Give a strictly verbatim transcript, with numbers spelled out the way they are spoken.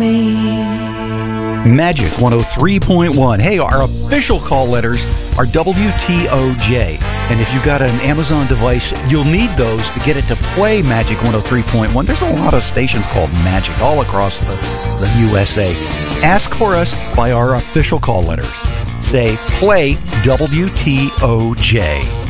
me. Magic one oh three point one. Hey, our official call letters are W T O J. And if you've got an Amazon device, you'll need those to get it to play Magic one oh three point one. There's a lot of stations called Magic all across the, the U S A. Ask for us by our official call letters. Say, play W T O J.